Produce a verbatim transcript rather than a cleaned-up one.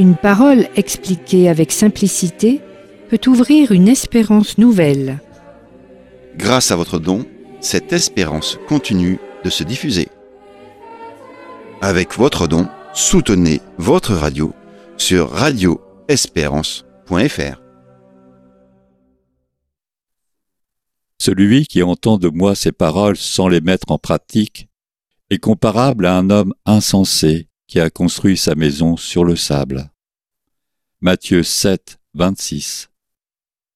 Une parole expliquée avec simplicité peut ouvrir une espérance nouvelle. Grâce à votre don, cette espérance continue de se diffuser. Avec votre don, soutenez votre radio sur radio espérance point f r. Celui qui entend de moi ces paroles sans les mettre en pratique est comparable à un homme insensé qui a construit sa maison sur le sable. Matthieu sept, vingt-six.